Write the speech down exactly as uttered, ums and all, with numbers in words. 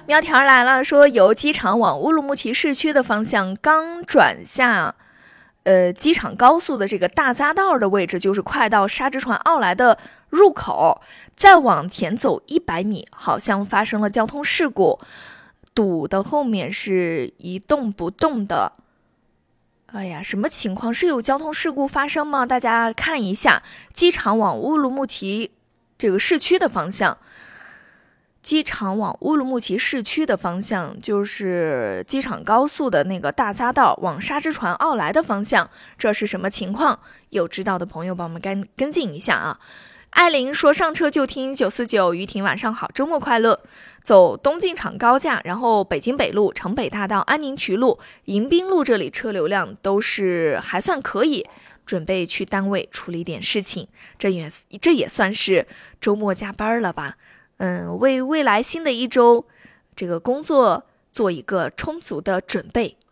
苗条来了，说由机场往乌鲁木齐市区的方向刚转下呃，机场高速的这个大匝道的位置，就是快到沙之船奥莱的入口，再往前走一百米，好像发生了交通事故，堵的后面是一动不动的。哎呀，什么情况？是有交通事故发生吗？大家看一下，机场往乌鲁木齐这个市区的方向，机场往乌鲁木齐市区的方向，就是机场高速的那个大匝道往沙之船奥莱的方向，这是什么情况？有知道的朋友帮我们跟跟进一下啊。艾琳说上车就听九四九，于婷晚上好，周末快乐。走东进场高架，然后北京北路、城北大道、安宁渠路、迎宾路这里车流量都是还算可以，准备去单位处理点事情，这也这也算是周末加班了吧。嗯，为未来新的一周这个工作做一个充足的准备。